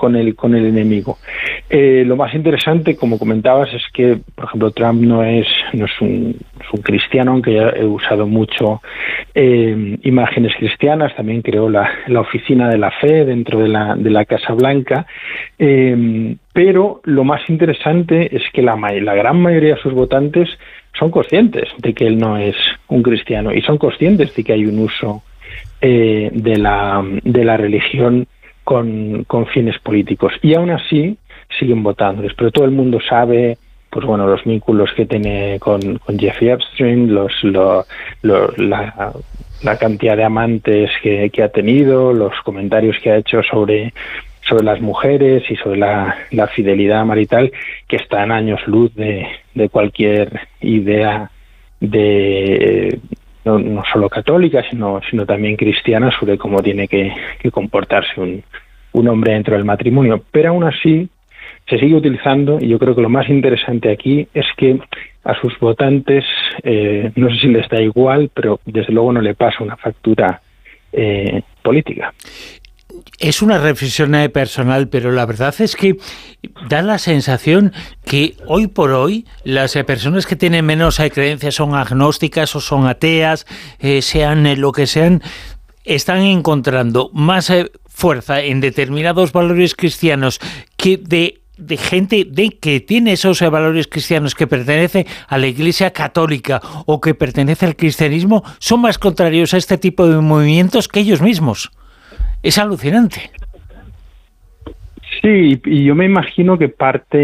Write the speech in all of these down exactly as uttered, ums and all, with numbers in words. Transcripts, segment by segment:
con el con el enemigo. Eh, lo más interesante, como comentabas, es que, por ejemplo, Trump no es no es un, es un cristiano, aunque ya he usado mucho eh, imágenes cristianas. También creó la, la oficina de la fe dentro de la de la Casa Blanca. Eh, pero lo más interesante es que la, la gran mayoría de sus votantes son conscientes de que él no es un cristiano y son conscientes de que hay un uso eh, de la de la religión con, con fines políticos, y aún así siguen votándoles. Pero todo el mundo sabe, pues bueno, los vínculos que tiene con, con Jeffrey Epstein, los, lo, lo, la, la cantidad de amantes que, que ha tenido, los comentarios que ha hecho sobre sobre las mujeres y sobre la, la fidelidad marital, que está en años luz de, de cualquier idea de no, no solo católica, sino sino también cristiana, sobre cómo tiene que, que comportarse un, un hombre dentro del matrimonio. Pero aún así se sigue utilizando, y yo creo que lo más interesante aquí es que a sus votantes, eh, no sé si les da igual, pero desde luego no le pasa una factura eh, política. Es una reflexión personal, pero la verdad es que da la sensación que hoy por hoy las personas que tienen menos creencias, son agnósticas o son ateas, eh, sean eh, lo que sean, están encontrando más eh, fuerza en determinados valores cristianos que de de gente de que tiene esos valores cristianos, que pertenece a la Iglesia Católica o que pertenece al cristianismo, son más contrarios a este tipo de movimientos que ellos mismos. Es alucinante. Sí, y yo me imagino que parte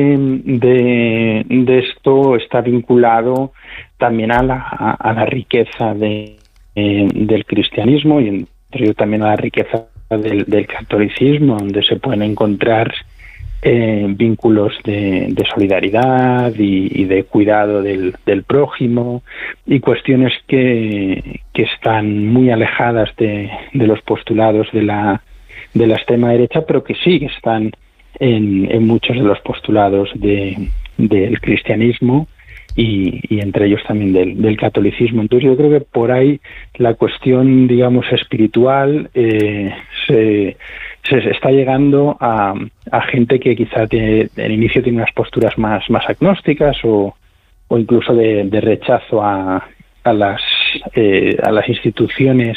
de, de esto está vinculado también a la, a la riqueza de, eh, del cristianismo, y entre ello también a la riqueza del, del catolicismo, donde se pueden encontrar eh, vínculos de, de solidaridad y, y de cuidado del, del prójimo, y cuestiones que, que están muy alejadas de, de los postulados de la, de la extrema derecha, pero que sí están en, en muchos de los postulados de, del cristianismo y, y entre ellos también del, del catolicismo. Entonces yo creo que por ahí la cuestión, digamos, espiritual eh, se, se está llegando a, a gente que quizá tiene, al inicio tiene unas posturas más, más agnósticas o, o incluso de, de rechazo a, a las eh, a las instituciones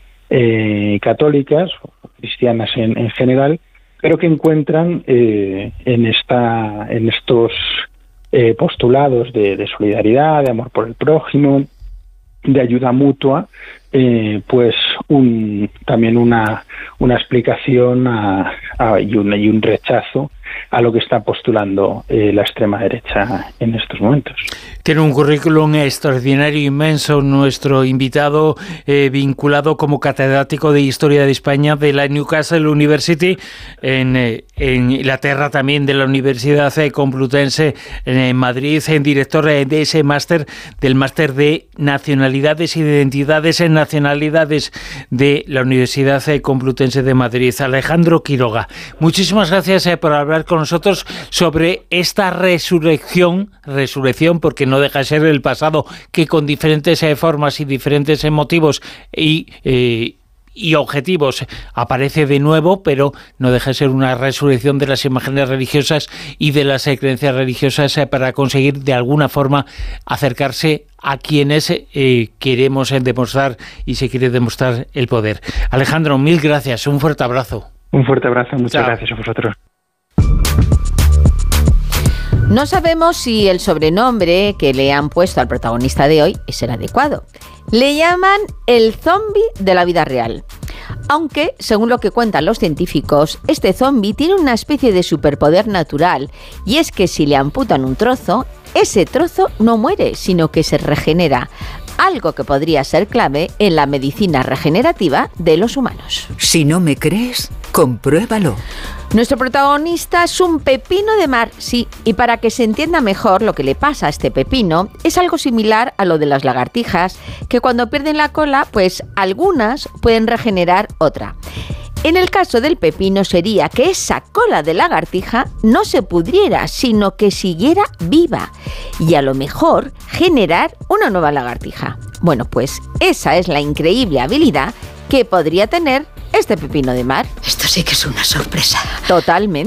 eh, católicas o cristianas en, en general, pero que encuentran eh, en esta en estos eh, postulados de, de solidaridad, de amor por el prójimo, de ayuda mutua, eh, pues un también una una explicación a, a, y, un, y un rechazo a lo que está postulando eh, la extrema derecha en estos momentos. Tiene un currículum extraordinario, inmenso, nuestro invitado, eh, vinculado como catedrático de Historia de España de la Newcastle University en, eh, en Inglaterra, también de la Universidad Complutense en Madrid, en director de ese máster, del máster de Nacionalidades y Identidades en Nacionalidades de la Universidad Complutense de Madrid. Alejandro Quiroga, muchísimas gracias eh, por hablar con nosotros sobre esta resurrección, resurrección porque no deja de ser el pasado, que con diferentes eh, formas y diferentes eh, motivos y, eh, y objetivos aparece de nuevo, pero no deja de ser una resurrección de las imágenes religiosas y de las eh, creencias religiosas eh, para conseguir de alguna forma acercarse a quienes eh, queremos eh, demostrar y se quiere demostrar el poder. Alejandro, mil gracias, un fuerte abrazo. Un fuerte abrazo, muchas Chao. Gracias a vosotros. No sabemos si el sobrenombre que le han puesto al protagonista de hoy es el adecuado. Le llaman el zombi de la vida real. Aunque, según lo que cuentan los científicos, este zombi tiene una especie de superpoder natural, y es que si le amputan un trozo, ese trozo no muere, sino que se regenera. Algo que podría ser clave en la medicina regenerativa de los humanos. Si no me crees, compruébalo. Nuestro protagonista es un pepino de mar, sí, y para que se entienda mejor lo que le pasa a este pepino, es algo similar a lo de las lagartijas, que cuando pierden la cola, pues algunas pueden regenerar otra. En el caso del pepino sería que esa cola de lagartija no se pudriera, sino que siguiera viva y a lo mejor generar una nueva lagartija. Bueno, pues esa es la increíble habilidad que podría tener este pepino de mar. Esto sí que es una sorpresa. Totalmente.